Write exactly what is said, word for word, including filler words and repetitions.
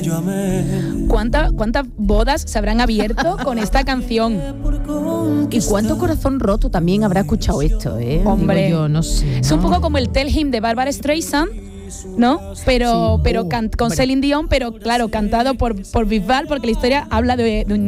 ¿Cuánta, ¿Cuántas bodas se habrán abierto con esta canción? Y cuánto corazón roto también habrá escuchado esto, ¿eh? Hombre, Digo yo, no sé, ¿no? Es un poco como el Tell Him de Barbara Streisand, ¿no? Pero, Sí. pero Oh, can- con hombre. Celine Dion, pero claro, cantado por, por Bisbal, porque la historia habla de, de un